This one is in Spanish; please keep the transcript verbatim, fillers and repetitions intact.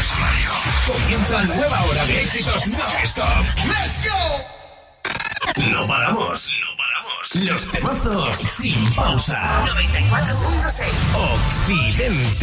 Comienza nueva hora de éxitos non-stop. ¡Let's go! No paramos, no paramos. Los temazos sin pausa. noventa y cuatro punto seis. Occidente.